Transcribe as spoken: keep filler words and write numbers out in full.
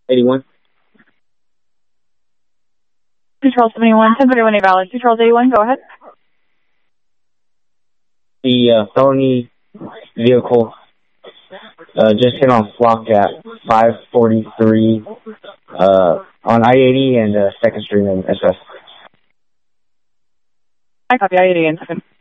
eighty-one. two Charles seventy-one, ten thirty-one, eight valid. two Charles eighty-one, go ahead. The uh, felony vehicle uh, just hit on Flock at five forty-three uh, on I eighty and uh, second Street in S S. I copy I eighty and second.